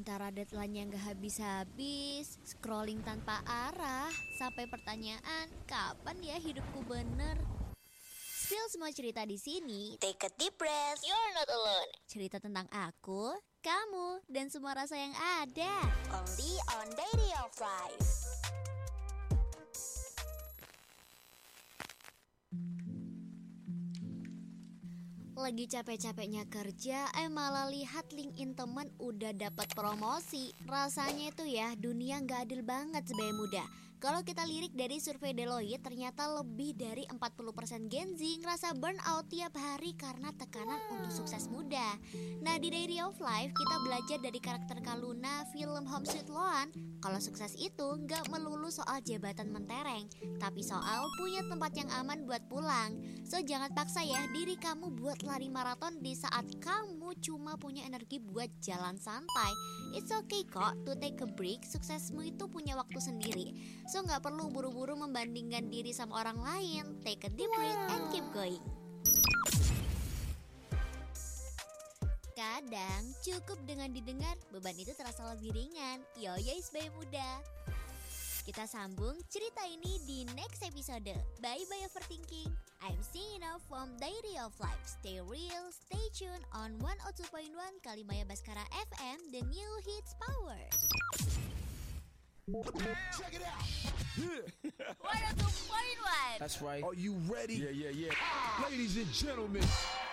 Antara deadline yang gak habis-habis, scrolling tanpa arah, sampai pertanyaan, kapan ya hidupku bener? Spill semua cerita di sini. Take a deep breath. You're not alone. Cerita tentang aku, kamu, dan semua rasa yang ada. Only on Diary of Life. Lagi capek-capeknya kerja, malah lihat LinkedIn temen udah dapat promosi. Rasanya itu ya, dunia gak adil banget sebagai muda. Kalau kita lirik dari survei Deloitte, ternyata lebih dari 40% Gen Z ngerasa burnout tiap hari karena tekanan untuk sukses muda. Nah, di Diary of Life kita belajar dari karakter Kaluna film Home Sweet Loan. Kalau sukses itu gak melulu soal jabatan mentereng, tapi soal punya tempat yang aman buat pulang. So jangan paksa ya diri kamu buat lari maraton di saat kamu cuma punya energi buat jalan santai. It's okay kok to take a break, suksesmu itu punya waktu sendiri. So gak perlu buru-buru membandingkan diri sama orang lain. Take a deep breath and keep going. Kadang cukup dengan didengar, beban itu terasa lebih ringan. Yo sebagai muda. Kita sambung cerita ini di next episode. Bye-bye overthinking. I'm singing off from Diary of Life. Stay real, stay tuned on 102.1 Kalimaya Baskara FM, the new hits power. Check it out. Yeah. 102.1. That's right. Are you ready? Yeah. Ladies and gentlemen,